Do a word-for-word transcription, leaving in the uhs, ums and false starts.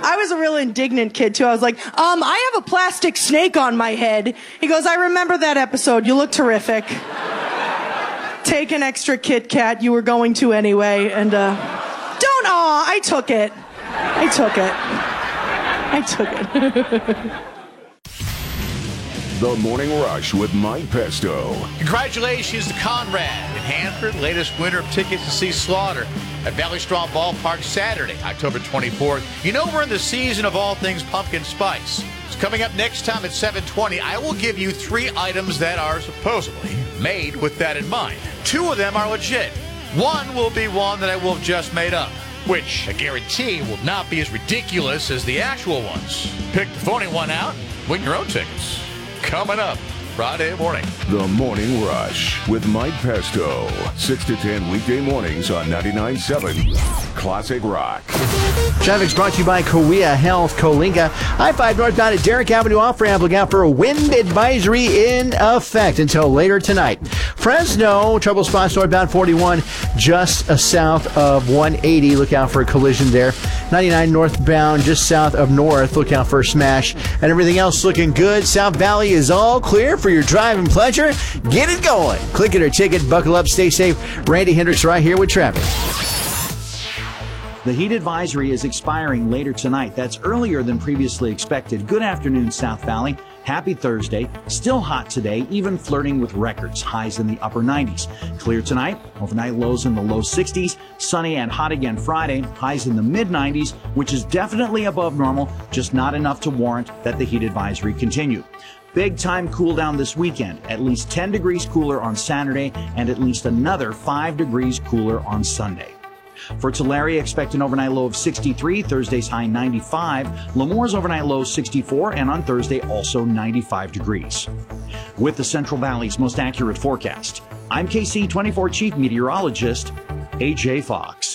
I was a real indignant kid, too. I was like, um, I have a plastic snake on my head. He goes, I remember that episode. You look terrific. Take an extra Kit Kat. You were going to anyway. And, uh, don't, aw, I took it. I took it. I took it. The Morning Rush with Mike Pesto. Congratulations to Conrad in Hanford, latest winner of tickets to see Slaughter at Valley Strong Ballpark Saturday, October twenty-fourth. You know we're in the season of all things pumpkin spice. It's coming up next time at seven twenty. I will give you three items that are supposedly made with that in mind. Two of them are legit. One will be one that I will have just made up, which I guarantee will not be as ridiculous as the actual ones. Pick the phony one out, win your own tickets. Coming up Friday morning. The Morning Rush with Mike Pesto. six to ten weekday mornings on ninety-nine point seven Classic Rock. Traffic's brought to you by Korea Health Coalinga. I five northbound at Derrick Avenue off-ramp. Look out for a wind advisory in effect until later tonight. Fresno, trouble spots northbound forty-one, just south of one eighty. Look out for a collision there. ninety-nine northbound, just south of North. Look out for a smash. And everything else looking good. South Valley is all clear for your driving pleasure. Get it going. Click it or ticket. Buckle up. Stay safe. Randy Hendricks right here with traffic. The heat advisory is expiring later tonight. That's earlier than previously expected. Good afternoon, South Valley. Happy Thursday. Still hot today, even flirting with records. Highs in the upper nineties. Clear tonight. Overnight lows in the low sixties. Sunny and hot again Friday. Highs in the mid nineties, which is definitely above normal, just not enough to warrant that the heat advisory continue. Big time cool down this weekend. At least ten degrees cooler on Saturday and at least another five degrees cooler on Sunday. For Tulare, expect an overnight low of sixty-three, Thursday's high ninety-five, Lemore's overnight low sixty-four, and on Thursday also ninety-five degrees. With the Central Valley's most accurate forecast, I'm K C twenty-four Chief Meteorologist A J Fox.